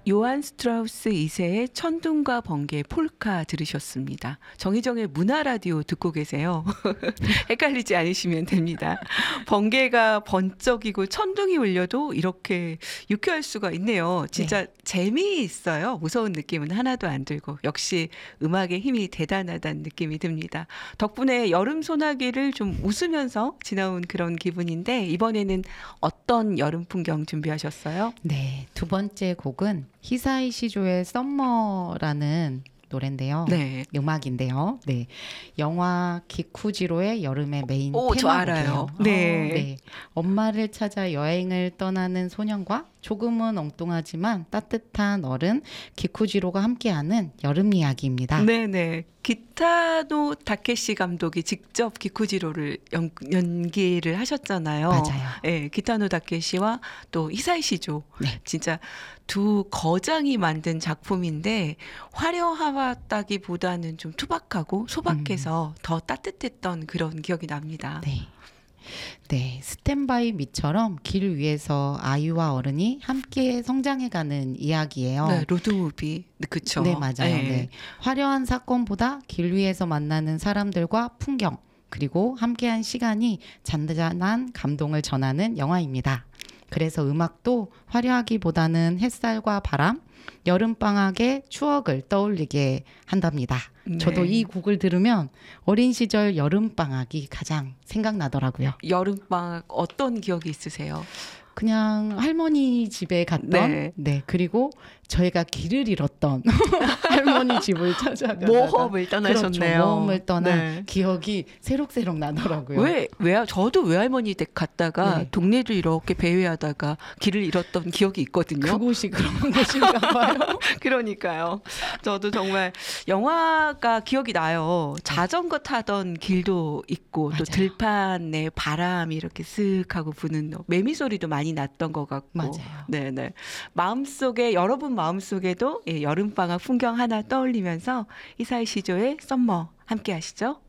요한 스트라우스 2세의 천둥과 번개 폴카 들으셨습니다. 정희정의 문화라디오 듣고 계세요. 헷갈리지 않으시면 됩니다. 번개가 번쩍이고 천둥이 울려도 이렇게 유쾌할 수가 있네요. 진짜 네. 재미있어요. 무서운 느낌은 하나도 안 들고 역시 음악의 힘이 대단하다는 느낌이 듭니다. 덕분에 여름 소나기를 좀 웃으면서 지나온 그런 기분인데 이번에는 어떤 여름 풍경 준비하셨어요? 네, 두 번째 곡은 히사이 시조의 썸머라는 노래인데요. 네. 음악인데요. 네. 영화 기쿠지로의 여름의 메인 오, 저 테마곡이에요. 알아요. 네. 네. 엄마를 찾아 여행을 떠나는 소년과 조금은 엉뚱하지만 따뜻한 어른 기쿠지로가 함께하는 여름 이야기입니다. 네네. 기타노 다케시 감독이 직접 기쿠지로를 연기를 하셨잖아요. 맞아요. 네, 기타노 다케시와 또 히사이 시조. 네. 진짜 두 거장이 만든 작품인데 화려하다기보다는 좀 투박하고 소박해서 더 따뜻했던 그런 기억이 납니다. 네. 네, 스탠바이 미처럼 길 위에서 아이와 어른이 함께 성장해가는 이야기예요. 네, 로드무비. 그쵸. 네, 맞아요. 네. 네. 화려한 사건보다 길 위에서 만나는 사람들과 풍경, 그리고 함께한 시간이 잔잔한 감동을 전하는 영화입니다. 그래서 음악도 화려하기보다는 햇살과 바람, 여름방학의 추억을 떠올리게 한답니다. 네. 저도 이 곡을 들으면 어린 시절 여름방학이 가장 생각나더라고요. 여름방학 어떤 기억이 있으세요? 그냥 할머니 집에 갔던, 네. 네, 그리고 저희가 길을 잃었던 할머니 집을 찾아가다가 모험을 떠나셨네요. 그렇죠, 모험을 떠난 네. 기억이 새록새록 나더라고요. 저도 외할머니 댁 갔다가 네. 동네를 이렇게 배회하다가 길을 잃었던 기억이 있거든요. 그곳이 그런 곳인가 봐요. 그러니까요. 저도 정말 영화가 기억이 나요. 자전거 타던 길도 있고 맞아요. 또 들판에 바람이 이렇게 쓱 하고 부는 매미 소리도 많이 났던 것 같고. 맞아요. 네네. 마음속에 여러분 마음속에도 여름방학 풍경 하나 떠올리면서 히사이 시조의 썸머 함께 하시죠.